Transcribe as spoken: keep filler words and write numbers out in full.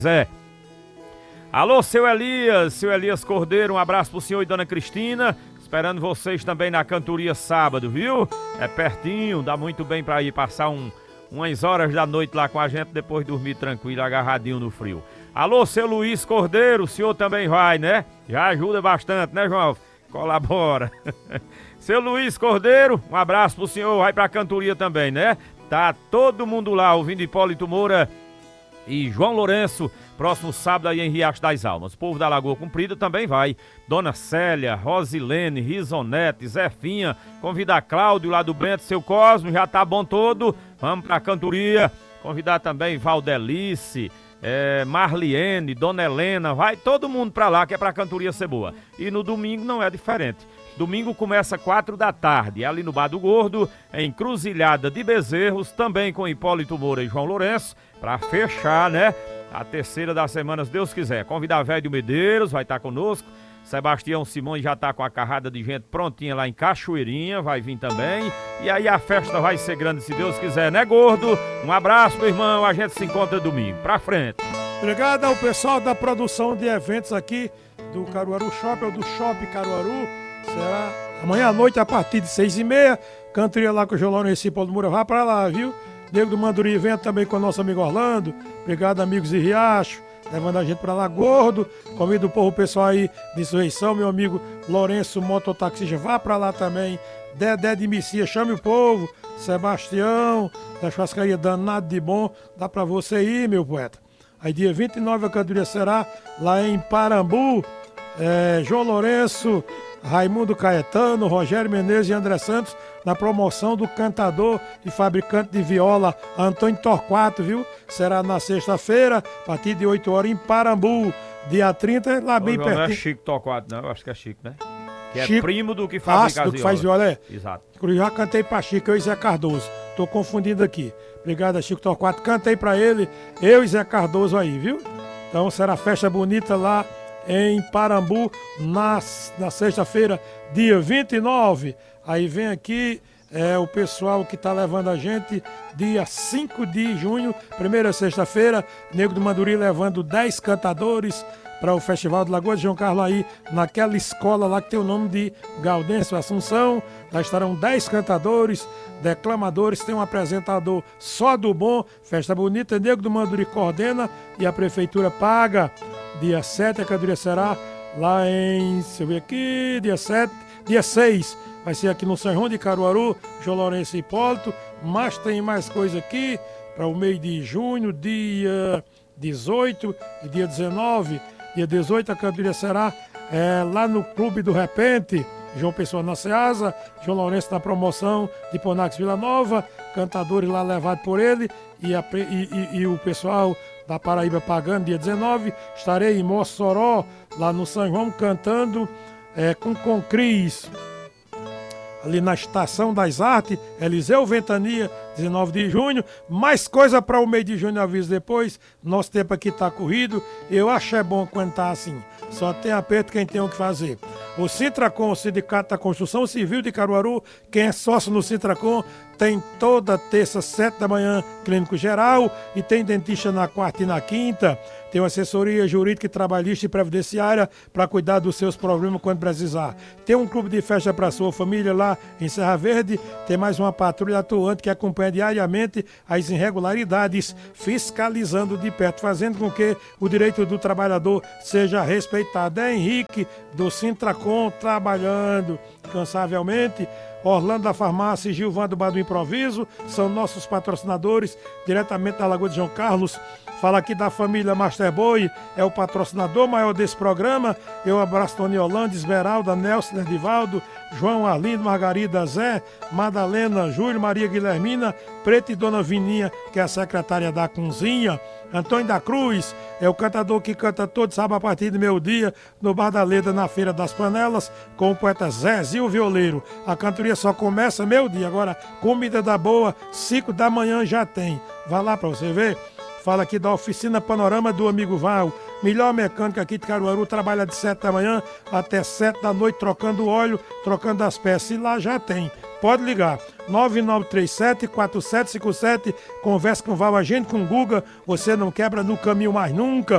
Zé. Alô, seu Elias, seu Elias Cordeiro, um abraço pro senhor e dona Cristina, esperando vocês também na cantoria sábado, viu? É pertinho, dá muito bem pra ir passar um, umas horas da noite lá com a gente, depois dormir tranquilo, agarradinho no frio. Alô, seu Luiz Cordeiro, o senhor também vai, né? Já ajuda bastante, né, João? Colabora. Seu Luiz Cordeiro, um abraço pro senhor, vai pra cantoria também, né? Tá todo mundo lá ouvindo Hipólito Moura e João Lourenço, próximo sábado aí em Riacho das Almas. O povo da Lagoa Comprida também vai. Dona Célia, Rosilene, Risonete, Zefinha, convidar Cláudio lá do Bento, seu Cosmo, já tá bom todo. Vamos pra cantoria. Convidar também Valdelice, é, Marliene, Dona Helena, vai todo mundo pra lá que é pra cantoria ser boa. E no domingo não é diferente. Domingo começa quatro da tarde, ali no Bar do Gordo, em Cruzilhada de Bezerros, também com Hipólito Moura e João Lourenço, pra fechar, né? A terceira das semanas, Deus quiser. Convidar Velho Medeiros, vai estar conosco. Sebastião Simões já tá com a carrada de gente prontinha lá em Cachoeirinha, vai vir também. E aí a festa vai ser grande, se Deus quiser, né, Gordo? Um abraço, meu irmão, a gente se encontra domingo. Pra frente. Obrigado ao pessoal da produção de eventos aqui do Caruaru Shopping, ou do Shopping Caruaru. Será amanhã à noite, a partir de seis e meia. Cantoria lá com o João Lourenço e Paulo Moura. Vá pra lá, viu? Nego do Manduri vem também com o nosso amigo Orlando. Obrigado, amigos de Riacho, levando a gente pra lá. Gordo, convido o povo, pessoal aí de Insurreição, meu amigo Lourenço Mototaxista, vá pra lá também. Dedé de Messias, chame o povo. Sebastião, da churrascaria Danado de Bom, dá pra você ir, meu poeta. Aí dia vinte e nove a cantoria será lá em Parambu. É, João Lourenço, Raimundo Caetano, Rogério Menezes e André Santos, na promoção do cantador e fabricante de viola Antônio Torquato, viu? Será na sexta-feira, a partir de oito horas, em Parambu. Dia trinta, lá bem perto. Não é Chico Torquato, não, eu acho que é Chico, né? Que é Chico, primo do que fabrica ah, do que faz viola, é? Exato. Eu já cantei pra Chico, eu e Zé Cardoso. Tô confundindo aqui. Obrigado a Chico Torquato, cantei pra ele, eu e Zé Cardoso aí, viu? Então será festa bonita lá em Parambu, na, na sexta-feira, dia vinte e nove. Aí vem aqui é, o pessoal que tá levando a gente, dia cinco de junho, primeira sexta-feira, Nego do Manduri levando dez cantadores para o Festival de Lagoa de João Carlos aí, naquela escola lá que tem o nome de Gaudêncio Assunção. Lá estarão dez cantadores, declamadores, tem um apresentador só do bom, festa bonita, Nego do Manduri coordena e a prefeitura paga. Dia sete, a cantoria será lá em, deixa eu ver aqui, dia sete, dia seis, vai ser aqui no São João de Caruaru, João Lourenço e Hipólito, mas tem mais coisa aqui para o mês de junho, dia dezoito e dia dezenove. Dia dezoito a cantoria será é, lá no Clube do Repente, João Pessoa na Ceasa, João Lourenço na promoção de Ponax Vila Nova, cantadores lá levados por ele e, a, e, e, e o pessoal da Paraíba pagando. Dia dezenove estarei em Mossoró, lá no São João, cantando é, com Concris, ali na Estação das Artes, Eliseu Ventania, dezenove de junho. Mais coisa para o mês de junho, aviso depois. Nosso tempo aqui tá corrido. Eu acho é bom quando tá assim. Só tem aperto quem tem o que fazer. O Sintracom, o Sindicato da Construção Civil de Caruaru, quem é sócio no Sintracom, tem toda terça, sete da manhã, clínico geral, e tem dentista na quarta e na quinta. Tem uma assessoria jurídica, trabalhista e previdenciária para cuidar dos seus problemas quando precisar. Tem um clube de festa para sua família lá em Serra Verde. Tem mais uma patrulha atuante que acompanha diariamente as irregularidades, fiscalizando de perto, fazendo com que o direito do trabalhador seja respeitado. É Henrique do Sintracom trabalhando incansavelmente. Orlando da Farmácia e Gilvan do Bar do Improviso são nossos patrocinadores, diretamente da Lagoa de João Carlos. Fala aqui da família Master Boy, é o patrocinador maior desse programa. Eu abraço Tony Holanda, Esmeralda, Nelson, Edivaldo, João Arlindo, Margarida, Zé, Madalena, Júlio, Maria Guilhermina, Preta e Dona Vininha, que é a secretária da cozinha. Antônio da Cruz é o cantador que canta todo sábado a partir do meio-dia no Bar da Leda, na Feira das Panelas, com o poeta Zezinho Violeiro. A cantoria só começa meio-dia. Agora, comida da boa, cinco da manhã já tem. Vá lá pra você ver. Fala aqui da Oficina Panorama do amigo Val. Melhor mecânico aqui de Caruaru, trabalha de sete da manhã até sete da noite, trocando óleo, trocando as peças. E lá já tem. Pode ligar. nove nove três sete, quatro sete cinco sete. Conversa com o Val, agende com o Guga. Você não quebra no caminho mais nunca.